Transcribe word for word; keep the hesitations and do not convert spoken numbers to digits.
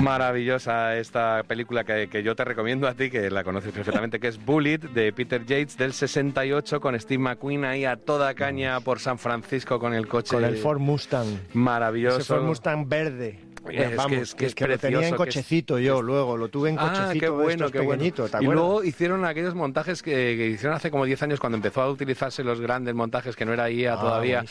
Maravillosa esta película que, que yo te recomiendo a ti, que la conoces perfectamente, que es Bullitt, de Peter Yates, del sesenta y ocho, con Steve McQueen ahí a toda caña por San Francisco con el coche. Con el Ford Mustang. Maravilloso. Ese Ford Mustang verde. Es Vamos, que es, que es que precioso, lo tenía en que cochecito es, yo, es... luego lo tuve en cochecito. Ah, qué bueno, qué pequeñito, bueno. ¿te Y acuerdas? luego hicieron aquellos montajes que, que hicieron hace como diez años, cuando empezó a utilizarse los grandes montajes, que no era I A ah, todavía,